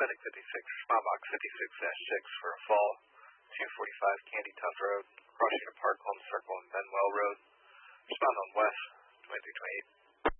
Medic 56, Respond Box 56-6 for a fall, 245 Candy Tuft Road, Crossing Park, Home Circle, and Benwell Road. Respond on West, 2328.